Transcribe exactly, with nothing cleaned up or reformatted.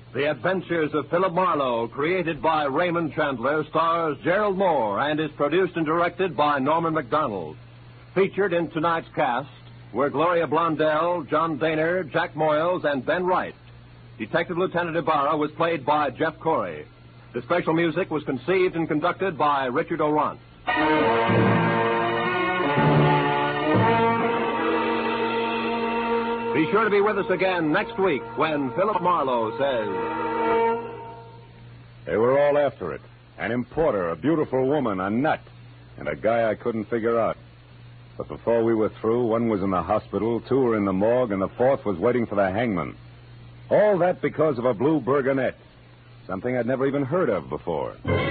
The Adventures of Philip Marlowe, created by Raymond Chandler, stars Gerald Moore and is produced and directed by Norman MacDonald. Featured in tonight's cast were Gloria Blondell, John Daner, Jack Moyles, and Ben Wright. Detective Lieutenant Ibarra was played by Jeff Corey. The special music was conceived and conducted by Richard Orant. Be sure to be with us again next week when Philip Marlowe says... They were all after it. An importer, a beautiful woman, a nut, and a guy I couldn't figure out. But before we were through, one was in the hospital, two were in the morgue, and the fourth was waiting for the hangman. All that because of a blue burgonette. Something I'd never even heard of before.